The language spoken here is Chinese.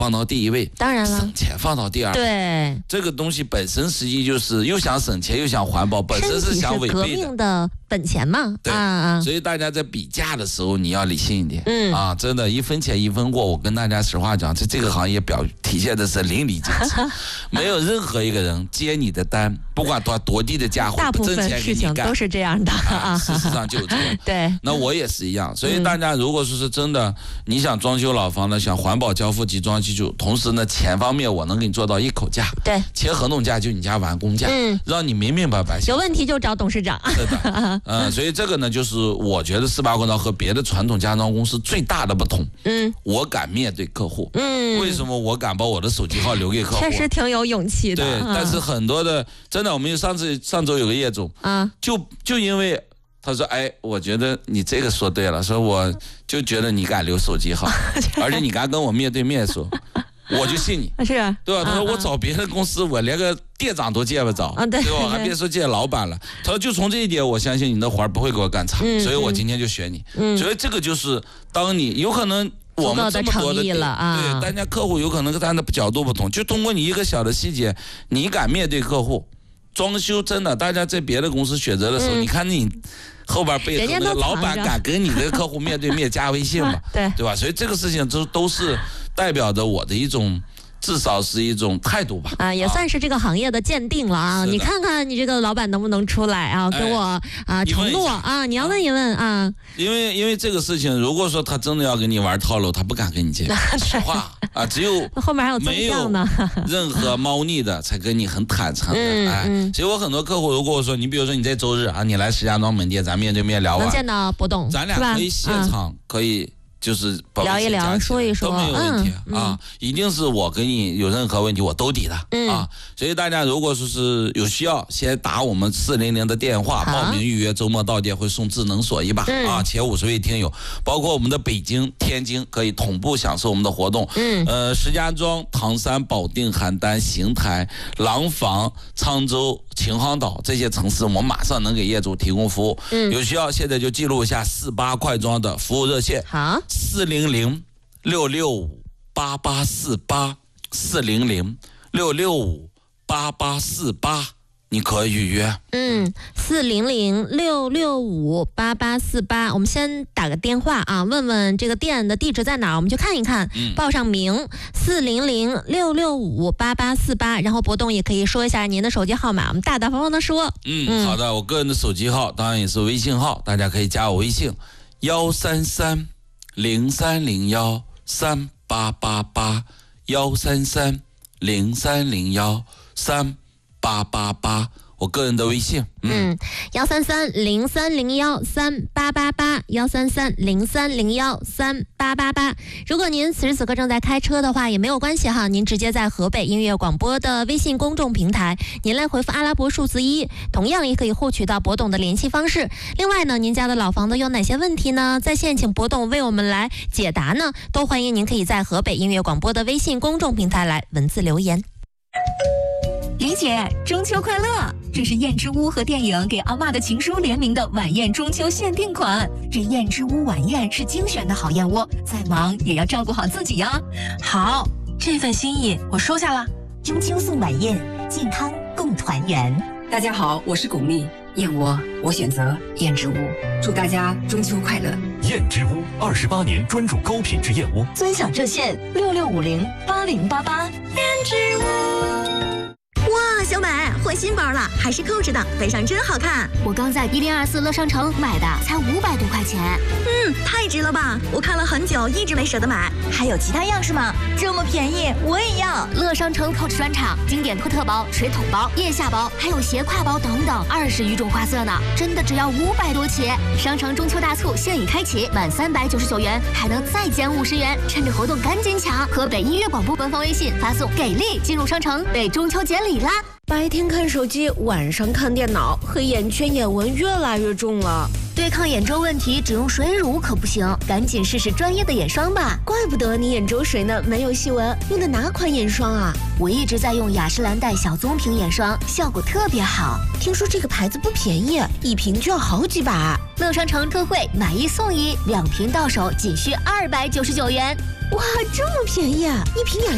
放到第一位， 当然了， 省钱放到第二位。 对， 这个东西本身实际就是又想省钱又想环保，本身是想违背的。 革命的本钱嘛。 对所以大家在比价的时候你要理性一点。真的，一分钱一分货。我跟大家实话讲，这个行业体现的是淋漓尽致，没有任何一个人接你的单，不管多低的价或大部分事情都是这样的事实上就是这样。 对， 那我也是一样。所以大家如果说是真的，你想装修老房呢，想环保交付集装基础，同时呢钱方面我能给你做到一口价， 对， 签合同价就你家完工价，让你明明白白。 有问题就找董事长。 是的，所以这个呢，就是我觉得48工厂和别的传统家装公司最大的不同。我敢面对客户。为什么我敢把我的手机号留给客户？ 确实挺有勇气的。 对，但是很多的真的，我们上周有个业主就因为他说，我觉得你这个说对了，说我就觉得你敢留手机号，而且你敢跟我面对面说。我就信你， 是， 对吧？他说我找别的公司，我连个店长都见不着，对吧？还别说见老板了。他说就从这一点，我相信你的活不会给我干差，所以我今天就选你。所以这个就是当你有可能我们这么多的对， 大家客户有可能站的角度不同，就通过你一个小的细节，你敢面对客户，装修真的，大家在别的公司选择的时候，你看你。后边背后的老板敢跟你的客户面对面加微信嘛？对吧？所以这个事情都是代表着我的一种，至少是一种态度吧。 也算是这个行业的鉴定了啊。你看看你这个老板能不能出来跟我承诺你要问一问啊。 因为这个事情，如果说他真的要跟你玩套路，他不敢跟你见面。实话只有后面还有增项呢， 任何猫腻的才跟你很坦诚的。所以我很多客户，如果说你比如说你在周日你来石家庄门店，咱面对面聊完， 能见到博董， 咱俩可以现场可以。就是聊一聊，说一说都没有问题一定是我跟你有任何问题我都抵的所以大家如果说是有需要，先打我们400的电话报名预约，周末到店会送智能锁一把前50位听友，包括我们的北京、天津可以同步享受我们的活动。石家庄、唐山、保定、邯郸、邢台、廊坊、沧州、秦皇岛这些城市，我们马上能给业主提供服务。有需要现在就记录一下48快装的服务热线。 好。 400-665-8848，400-665-8848，你可以预约。 400-665-8848，我们先打个电话问问这个店的地址在哪儿，我们去看一看，报上名。400-665-8848，然后博董也可以说一下您的手机号码，我们大大方方的说。 好的，我个人的手机号当然也是微信号，大家可以加我微信133-0301-3888，133-0301-3888，我个人的微信。 133-0301-3888，133-0301-3888。如果您此时此刻正在开车的话也没有关系您直接在河北音乐广播的微信公众平台，您来回复阿拉伯数字1，同样也可以获取到博董的联系方式。另外呢，您家的老房子有哪些问题呢？在线请博董为我们来解答呢，都欢迎您可以在河北音乐广播的微信公众平台来文字留言。 李姐，中秋快乐！这是燕之屋和电影给阿嬷的情书联名的晚宴中秋限定款。这燕之屋晚宴是精选的好燕窝，再忙也要照顾好自己呀。 好，这份心意我收下了。 中秋送晚宴，健康共团圆。 大家好，我是巩俐，燕窝我选择燕之屋，祝大家中秋快乐。 燕之屋28年专注高品质燕窝， 尊享热线66508088。 燕之屋。 哇，小美换新包了，还是扣着的，背上真好看。 我刚在1024乐商城买的，才500多块钱。 太值了吧！我看了很久，一直没舍得买。还有其他样式吗？这么便宜，我也要。 乐商城Coach专场，经典托特包、水桶包、腋下包，还有斜挎包等等，20余种花色呢，真的只要500多起。商城中秋大促现已开启，满399元还能再减50元，趁着活动赶紧抢！河北音乐广播官方微信发送“给力”进入商城，为中秋节礼啦！ 白天看手机，晚上看电脑，黑眼圈、眼纹越来越重了。 对抗眼周问题，只用水乳可不行，赶紧试试专业的眼霜吧。 怪不得你眼周水呢没有细纹，用的哪款眼霜啊？ 我一直在用雅诗兰黛小棕瓶眼霜，效果特别好。 听说这个牌子不便宜，一瓶就要好几百。 乐商城特惠，买1送1，2瓶到手仅需299元。 哇，这么便宜！一瓶雅诗